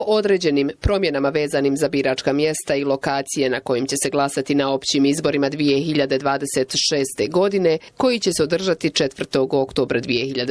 određenim promjenama vezanim za biračka mjesta i lokacije na kojim će se glasati na općim izborima 2026. godine, koji će se održati 4. oktobra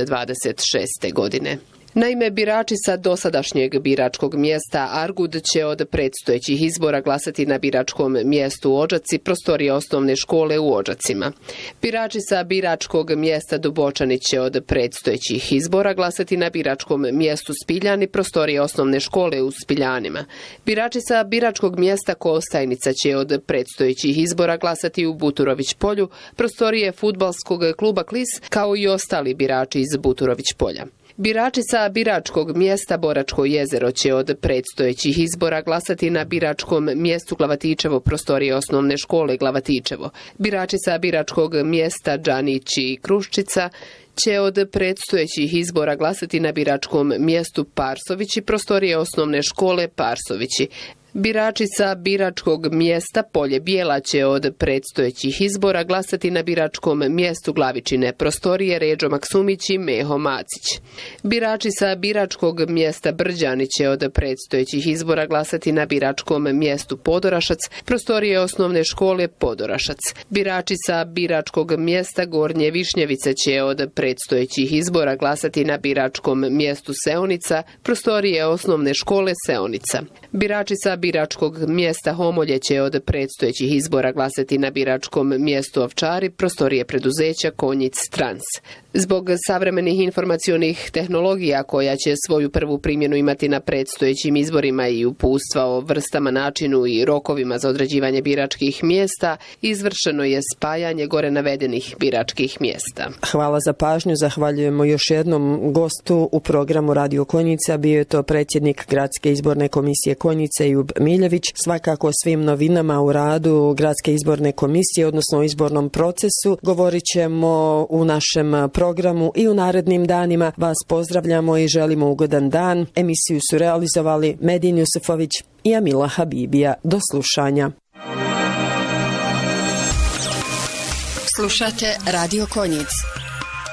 2026. godine. Naime, birači sa dosadašnjeg biračkog mjesta Argud će od predstojećih izbora glasati na biračkom mjestu Odžaci, prostorije osnovne škole u Odžacima. Birači sa biračkog mjesta Dubočani će od predstojećih izbora glasati na biračkom mjestu Spiljani, prostorije osnovne škole u Spiljanima. Birači sa biračkog mjesta Kostajnica će od predstojećih izbora glasati u Buturović polju, prostorije fudbalskog kluba Klis, kao i ostali birači iz Buturović polja. Birači sa biračkog mjesta Boračko jezero će od predstojećih izbora glasati na biračkom mjestu Glavatičevo, prostorije osnovne škole Glavatičevo. Birači sa biračkog mjesta Đanići i Kruščica će od predstojećih izbora glasati na biračkom mjestu Parsovići, prostorije osnovne škole Parsovići. Birači sa biračkog mjesta Polje Bijela će od predstojećih izbora glasati na biračkom mjestu Glavičine, prostorije Ređo Maksumić i Meho Macić. Birači sa biračkog mjesta Brđani će od predstojećih izbora glasati na biračkom mjestu Podorašac, prostorije osnovne škole Podorašac. Birači sa biračkog mjesta Gornje Višnjevice će od predstojećih izbora glasati na biračkom mjestu Seonica, prostorije osnovne škole Seonica. Birači sa biračkog mjesta Homolje će od predstojećih izbora glasati na biračkom mjestu Ovčari, prostorije preduzeća Konjic Trans. Zbog savremenih informacionih tehnologija koja će svoju prvu primjenu imati na predstojećim izborima i uputstva o vrstama, načinu i rokovima za određivanje biračkih mjesta, izvršeno je spajanje gore navedenih biračkih mjesta. Hvala za pažnju, zahvaljujemo još jednom gostu u programu Radio Konjica, bio je to predsjednik Gradske izborne komisije Konjice Jub Miljević. Svakako svim novinama u radu Gradske izborne komisije, odnosno u izbornom procesu, govorit ćemo u našem programu i u narednim danima. Vas pozdravljamo i želimo ugodan dan. Emisiju su realizovali Medin Jusufović i Amila Habibija. Do slušanja. Slušate Radio Konjic.